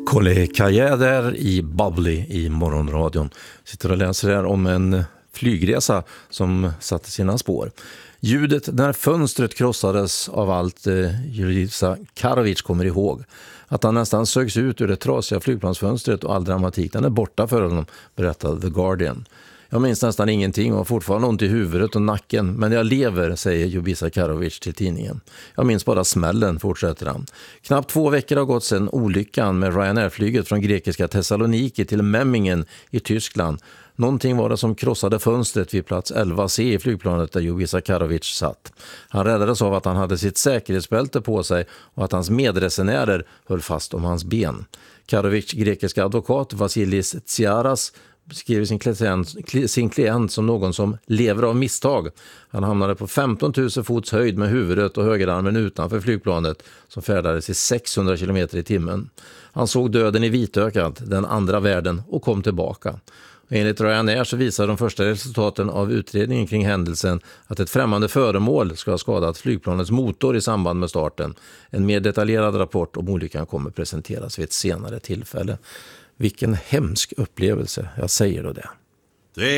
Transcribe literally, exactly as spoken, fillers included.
Kolle Kaja där i Bubbly i morgonradion. Sitter och läser här om en flygresa som satte sina spår. Ljudet när fönstret krossades av allt eh, Jurica Karovic kommer ihåg. Att han nästan sögs ut ur det trasiga flygplansfönstret och all dramatik, den är borta för honom, berättade The Guardian. Jag minns nästan ingenting och har fortfarande ont i huvudet och nacken, men jag lever, säger Jurica Karovic till tidningen. Jag minns bara smällen, fortsätter han. Knappt två veckor har gått sedan olyckan med Ryanair-flyget från grekiska Thessaloniki till Memmingen i Tyskland. Någonting var det som krossade fönstret vid plats elva C i flygplanet där Jurica Karovic satt. Han räddades av att han hade sitt säkerhetsbälte på sig och att hans medresenärer höll fast om hans ben. Karovics grekiska advokat Vasilis Tsiaras beskriver sin klient, sin klient som någon som lever av misstag. Han hamnade på femton tusen fots höjd med huvudet och högerarmen utanför flygplanet som färdades i sexhundra kilometer i timmen. Han såg döden i vitökat, den andra världen, och kom tillbaka. Enligt Ryanair så visar de första resultaten av utredningen kring händelsen att ett främmande föremål ska ha skadat flygplanets motor i samband med starten. En mer detaljerad rapport om olyckan kommer presenteras vid ett senare tillfälle. Vilken hemsk upplevelse, jag säger då det.